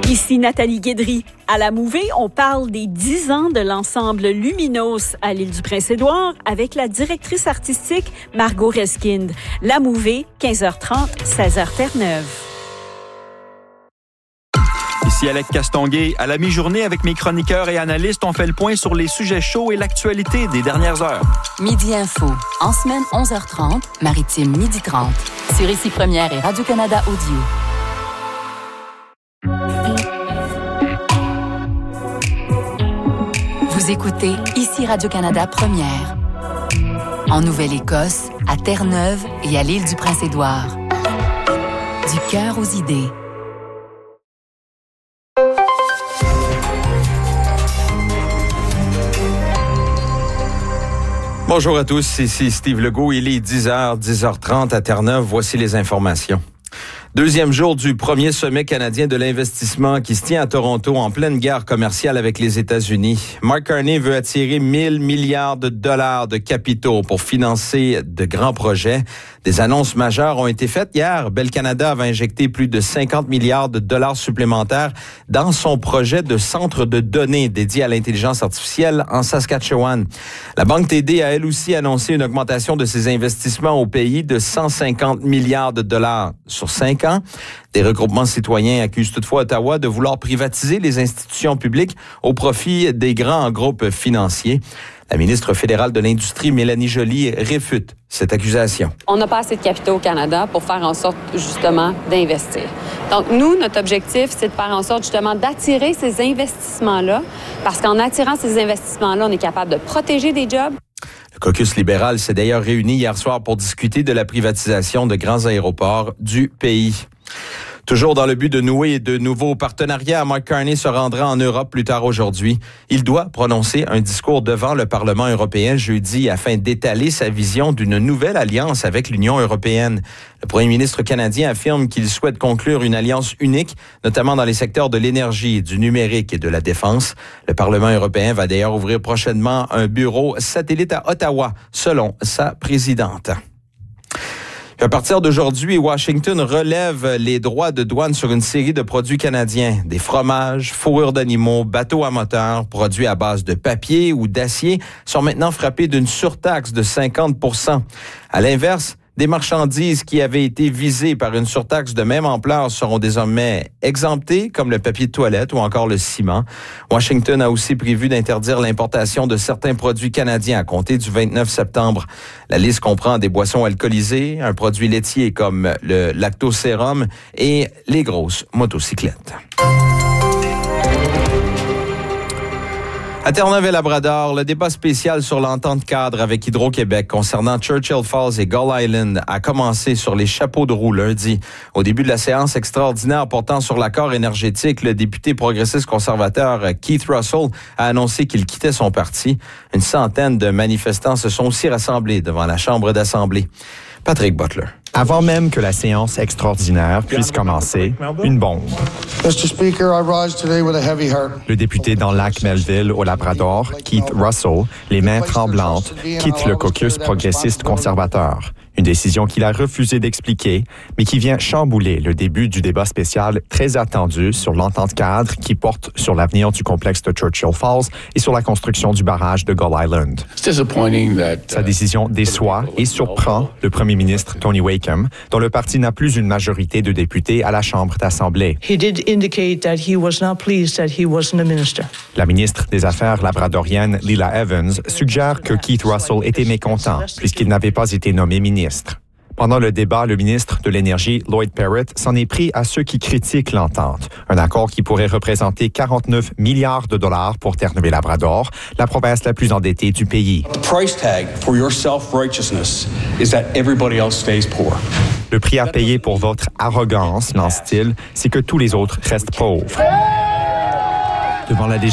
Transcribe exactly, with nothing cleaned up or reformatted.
Ici Nathalie Guédry. À la Mouvée, on parle des dix ans de l'ensemble Luminos à l'île du Prince-Édouard avec la directrice artistique Margot Reskind. La Mouvée, quinze heures trente, seize heures Terre-Neuve. Ici Alec Castonguay. À la mi-journée, avec mes chroniqueurs et analystes, on fait le point sur les sujets chauds et l'actualité des dernières heures. Midi Info. En semaine, onze heures trente, Maritime, midi trente. Sur Ici Première et Radio-Canada Audio. Vous écoutez Ici Radio-Canada Première. En Nouvelle-Écosse, à Terre-Neuve et à l'île du Prince-Édouard. Du cœur aux idées. Bonjour à tous, ici Steve Legault. Il est dix heures, dix heures trente à Terre-Neuve. Voici les informations. Deuxième jour du premier sommet canadien de l'investissement qui se tient à Toronto en pleine guerre commerciale avec les États-Unis. Mark Carney veut attirer mille milliards de dollars de capitaux pour financer de grands projets. Des annonces majeures ont été faites hier. Bell Canada va injecter plus de cinquante milliards de dollars supplémentaires dans son projet de centre de données dédié à l'intelligence artificielle en Saskatchewan. La Banque T D a elle aussi annoncé une augmentation de ses investissements au pays de cent cinquante milliards de dollars sur cinq ans. Des regroupements citoyens accusent toutefois Ottawa de vouloir privatiser les institutions publiques au profit des grands groupes financiers. La ministre fédérale de l'Industrie, Mélanie Joly, réfute cette accusation. On n'a pas assez de capitaux au Canada pour faire en sorte, justement, d'investir. Donc, nous, notre objectif, c'est de faire en sorte, justement, d'attirer ces investissements-là, parce qu'en attirant ces investissements-là, on est capable de protéger des jobs. Le caucus libéral s'est d'ailleurs réuni hier soir pour discuter de la privatisation de grands aéroports du pays. Toujours dans le but de nouer de nouveaux partenariats, Mark Carney se rendra en Europe plus tard aujourd'hui. Il doit prononcer un discours devant le Parlement européen jeudi afin d'étaler sa vision d'une nouvelle alliance avec l'Union européenne. Le premier ministre canadien affirme qu'il souhaite conclure une alliance unique, notamment dans les secteurs de l'énergie, du numérique et de la défense. Le Parlement européen va d'ailleurs ouvrir prochainement un bureau satellite à Ottawa, selon sa présidente. À partir d'aujourd'hui, Washington relève les droits de douane sur une série de produits canadiens. Des fromages, fourrures d'animaux, bateaux à moteur, produits à base de papier ou d'acier sont maintenant frappés d'une surtaxe de cinquante pour cent. À l'inverse, des marchandises qui avaient été visées par une surtaxe de même ampleur seront désormais exemptées, comme le papier de toilette ou encore le ciment. Washington a aussi prévu d'interdire l'importation de certains produits canadiens à compter du vingt-neuf septembre. La liste comprend des boissons alcoolisées, un produit laitier comme le lactosérum et les grosses motocyclettes. À Terre-Neuve et Labrador, le débat spécial sur l'entente cadre avec Hydro-Québec concernant Churchill Falls et Gull Island a commencé sur les chapeaux de roue lundi. Au début de la séance extraordinaire portant sur l'accord énergétique, le député progressiste conservateur Keith Russell a annoncé qu'il quittait son parti. Une centaine de manifestants se sont aussi rassemblés devant la Chambre d'Assemblée. Patrick Butler. Avant même que la séance extraordinaire puisse commencer, une bombe. mister Speaker, I rise today with a heavy heart. Le député dans Lac-Melville, au Labrador, Keith Russell, les mains tremblantes, quitte le caucus progressiste conservateur. Une décision qu'il a refusé d'expliquer, mais qui vient chambouler le début du débat spécial très attendu sur l'entente cadre qui porte sur l'avenir du complexe de Churchill Falls et sur la construction du barrage de Gull Island. Sa décision déçoit et surprend le premier ministre Tony Wakeham, dont le parti n'a plus une majorité de députés à la Chambre d'Assemblée. He did indicate that he was not pleased that he wasn't a minister. La ministre des Affaires labradorienne, Lila Evans, suggère que Keith Russell était mécontent puisqu'il n'avait pas été nommé ministre. Pendant le débat, le ministre de l'Énergie, Lloyd Parrott, s'en est pris à ceux qui critiquent l'entente. Un accord qui pourrait représenter quarante-neuf milliards de dollars pour Terre-Neuve et Labrador, la province la plus endettée du pays. Le prix à payer pour votre arrogance, lance-t-il, c'est que tous les autres restent pauvres. Devant la